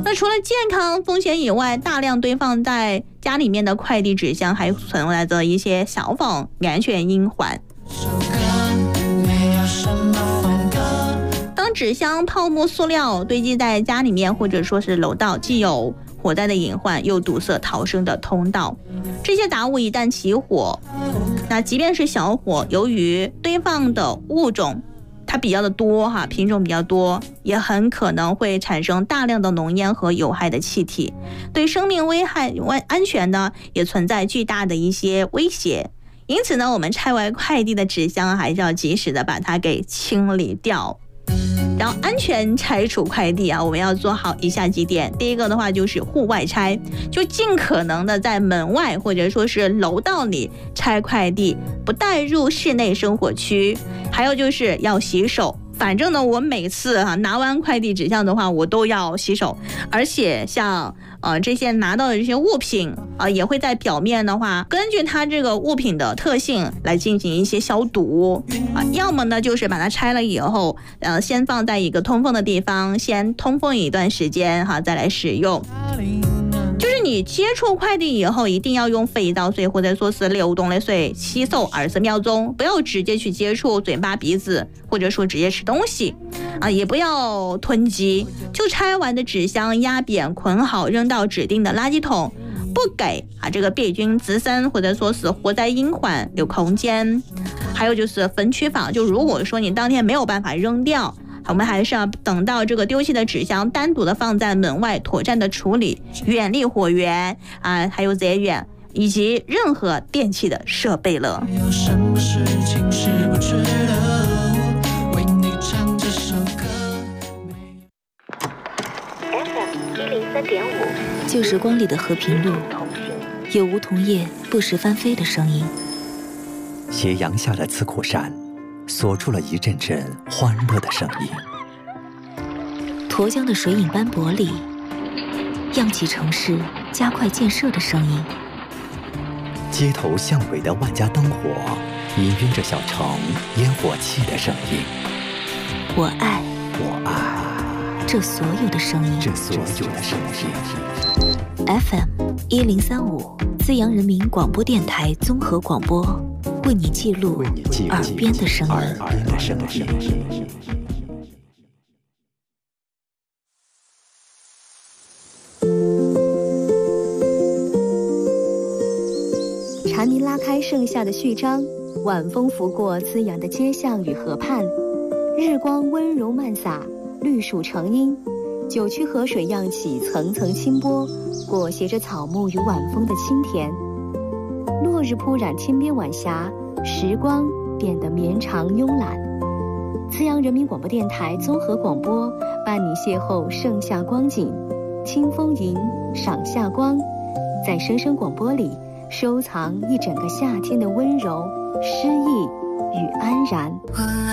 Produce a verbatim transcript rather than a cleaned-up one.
那除了健康风险以外，大量堆放在家里面的快递纸箱还存在着一些消防安全隐患。当纸箱、泡沫、塑料堆积在家里面或者说是楼道，既有火灾的隐患，又堵塞逃生的通道。这些杂物一旦起火，那即便是小火，由于堆放的物种它比较的多哈，品种比较多，也很可能会产生大量的浓烟和有害的气体，对生命危害安全呢也存在巨大的一些威胁。因此呢，我们拆完快递的纸箱还是要及时的把它给清理掉。然后安全拆除快递啊，我们要做好以下几点。第一个的话就是户外拆，就尽可能的在门外或者说是楼道里拆快递，不带入室内生活区。还有就是要洗手，反正呢我每次啊拿完快递纸箱的话，我都要洗手，而且像呃这些拿到的这些物品啊、呃，也会在表面的话，根据它这个物品的特性来进行一些消毒啊、呃，要么呢就是把它拆了以后，呃，先放在一个通风的地方，先通风一段时间哈，再来使用。就是你接触快递以后，一定要用肥皂水或者说是流动的水洗手二十秒钟，不要直接去接触嘴巴、鼻子，或者说直接吃东西啊，也不要囤积。就拆完的纸箱压扁捆好，扔到指定的垃圾桶，不给啊这个灭菌滋生或者说是火灾隐患留空间。还有就是分区法，就如果说你当天没有办法扔掉，我们还是要等到这个丢弃的纸箱单独的放在门外妥善的处理，远离火源啊，还有热源以及任何电器的设备了。有什么事情是不值得我为你唱这首歌。 F M 一零三点五，旧时光里的和平路，有梧桐叶不时翻飞的声音。 斜阳下的刺库山，锁住了一阵阵欢乐的声音。 沱江的水影斑驳里，漾起城市加快建设的声音。 街头巷尾的万家灯火，氤氲着小城烟火气的声音。 我爱， 我爱这所有的声音， 这所有的声音。 F M 一零三五，资阳人民广播电台综合广播，为你记录耳边的声音。耳边的声音。 蝉鸣拉开盛夏的序章，晚风拂过滋阳的街巷与河畔，日光温柔漫洒，绿树成荫，九曲河水漾起层层清波，裹挟着草木与晚风的清甜。落日铺染天边晚霞，时光变得绵长慵懒。资阳人民广播电台综合广播伴你邂逅盛夏光景，清风吟，赏夏光，在声声广播里收藏一整个夏天的温柔、诗意与安然。